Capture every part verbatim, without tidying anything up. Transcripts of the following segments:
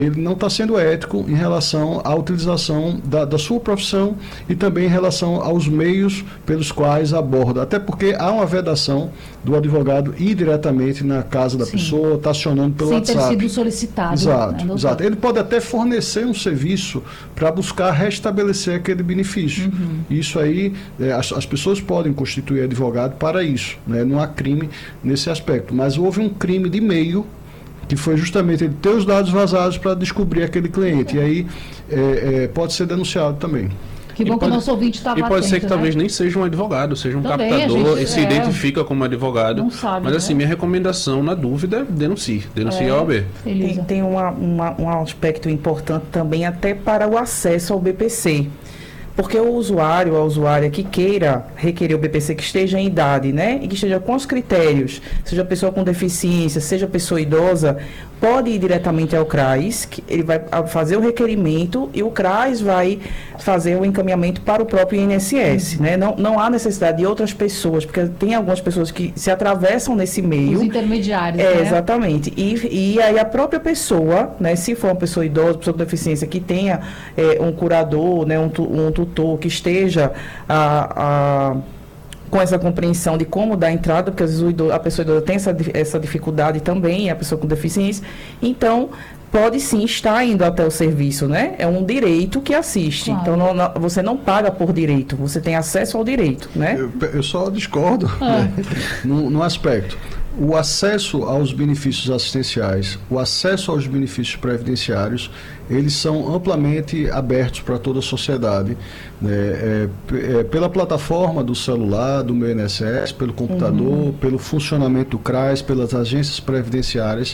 ele não está sendo ético em relação à utilização da, da sua profissão e também em relação aos meios pelos quais aborda. Até porque há uma vedação do advogado ir diretamente na casa da Sim. pessoa, está acionando pelo Sem WhatsApp. Sem ter sido solicitado. Exato, Né, exato. Ele pode até fornecer um serviço para buscar restabelecer aquele benefício. Uhum. Isso aí, é, as, as pessoas podem constituir advogado para isso. Né? Não há crime nesse aspecto. Mas houve um crime de meio, que foi justamente ele ter os dados vazados para descobrir aquele cliente. E aí é, é, pode ser denunciado também. Que bom que o nosso ouvinte estava atento. E pode ser que né? talvez nem seja um advogado, seja um também, captador gente, e se é, identifica como advogado. Não sabe, Mas assim, né? minha recomendação, na dúvida, denuncie. Denuncie é, a O A B. Tem, tem uma, uma, um aspecto importante também até para o acesso ao B P C. Porque o usuário, a usuária que queira requerer o B P C, que esteja em idade, né, e que esteja com os critérios, seja pessoa com deficiência, seja pessoa idosa, pode ir diretamente ao CRAS, que ele vai fazer o requerimento e o CRAS vai fazer o encaminhamento para o próprio I N S S, uhum. né? Não, não há necessidade de outras pessoas, porque tem algumas pessoas que se atravessam nesse meio. Os intermediários, é, né? Exatamente. E, e aí a própria pessoa, né, se for uma pessoa idosa, pessoa com deficiência, que tenha é, um curador, né, um, tu, um tutor, que esteja a... a com essa compreensão de como dar entrada, porque às vezes o idoso, a pessoa idosa tem essa, essa dificuldade também, a pessoa com deficiência, então pode sim estar indo até o serviço, né? É um direito que assiste, claro. Então não, não, você não paga por direito, você tem acesso ao direito, né? Eu, eu só discordo ah. né? no, no aspecto. O acesso aos benefícios assistenciais, o acesso aos benefícios previdenciários, eles são amplamente abertos para toda a sociedade, né? é, é, pela plataforma do celular, do meu I N S S, pelo computador, uhum. pelo funcionamento do CRAS, pelas agências previdenciárias,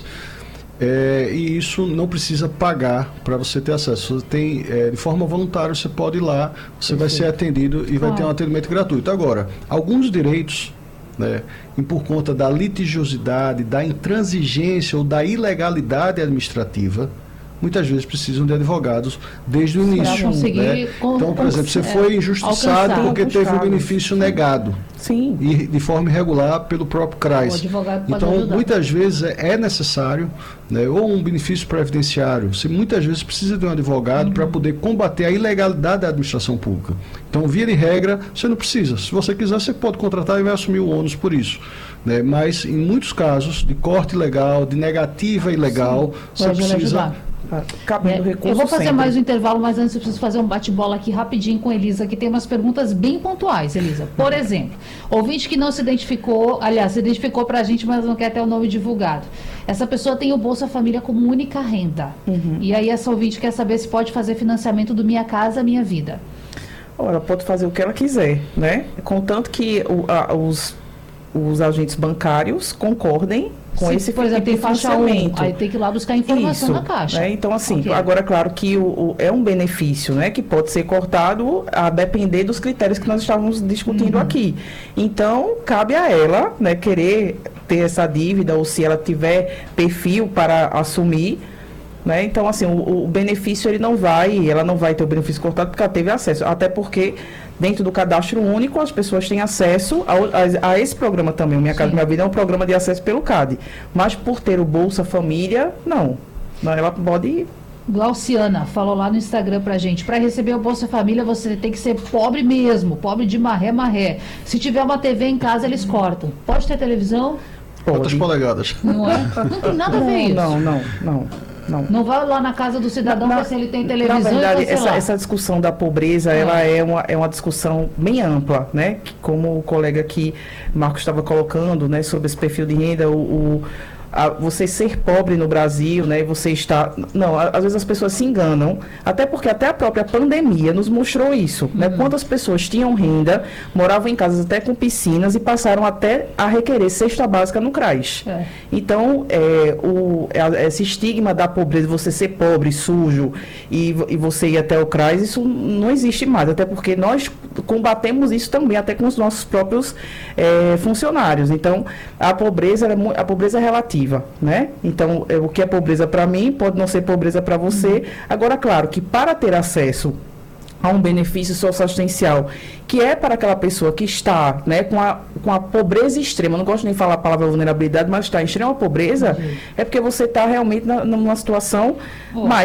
é, e isso não precisa pagar para você ter acesso. Você tem, é, de forma voluntária, você pode ir lá, você Perfeito. Vai ser atendido e vai ah. ter um atendimento gratuito. Agora, alguns direitos, né, e por conta da litigiosidade, da intransigência ou da ilegalidade administrativa, muitas vezes precisam de advogados desde o início. Né? Então, por exemplo, você foi injustiçado alcançar, porque teve um benefício negado. Sim. E de forma irregular pelo próprio CRAS. Então, muitas vezes é necessário, né, ou um benefício previdenciário. Você muitas vezes precisa de um advogado uhum. para poder combater a ilegalidade da administração pública. Então, via de regra, você não precisa. Se você quiser, você pode contratar e vai assumir o ônus por isso. Né? Mas, em muitos casos, de corte ilegal, de negativa ilegal, Sim. você precisa... Ajudar. Cabendo É, recurso eu vou fazer sempre. mais um intervalo, mas antes eu preciso fazer um bate-bola aqui rapidinho com a Elisa, que tem umas perguntas bem pontuais, Elisa. Por exemplo, ouvinte que não se identificou, aliás, se identificou pra gente, mas não quer ter o nome divulgado. Essa pessoa tem o Bolsa Família como única renda. Uhum. E aí essa ouvinte quer saber se pode fazer financiamento do Minha Casa Minha Vida. Ela pode fazer o que ela quiser, né? Contanto que o, a, os, os agentes bancários concordem com Sim, esse por exemplo, tem faixa um, aí tem que ir lá buscar informação Isso, na caixa. Né? Então, assim, okay. agora, claro que o, o, é um benefício, né, que pode ser cortado a depender dos critérios que nós estávamos discutindo uhum. aqui. Então, cabe a ela, né, querer ter essa dívida, ou se ela tiver perfil para assumir, né? Então, assim, o, o benefício, ele não vai, ela não vai ter o benefício cortado porque ela teve acesso, até porque dentro do cadastro único, as pessoas têm acesso ao, a, a esse programa também. O Minha Casa Minha Vida é um programa de acesso pelo C A D. Mas por ter o Bolsa Família, não. não ela pode... Glauciana falou lá no Instagram pra gente, para receber o Bolsa Família você tem que ser pobre mesmo, pobre de marré, marré. Se tiver uma T V em casa, eles cortam. Pode ter televisão? Quantas polegadas? Não é? Não tem nada a ver isso. Não, não, não. Não. Não vai lá na casa do cidadão para se ele tem televisão. Na verdade, e essa, essa discussão da pobreza, é. ela é uma, é uma discussão bem ampla, né? Como o colega aqui, Marcos, estava colocando, né, sobre esse perfil de renda, o, o a, você ser pobre no Brasil, né, você está... Não, às vezes as pessoas se enganam, até porque até a própria pandemia nos mostrou isso, uhum. né? Quantas pessoas tinham renda, moravam em casas até com piscinas e passaram até a requerer cesta básica no CRAS. É. Então, é, o, esse estigma da pobreza, você ser pobre, sujo, e, e você ir até o CRAS, isso não existe mais, até porque nós combatemos isso também, até com os nossos próprios é, funcionários. Então, a pobreza, a pobreza é relativa. Né? Então, o que é pobreza para mim pode não ser pobreza para você. Uhum. Agora, claro que para ter acesso a um benefício socioassistencial, que é para aquela pessoa que está, né, com, a, com a pobreza extrema, eu não gosto nem de falar a palavra vulnerabilidade, mas está em extrema pobreza, uhum. é porque você está realmente na, numa situação uhum. mais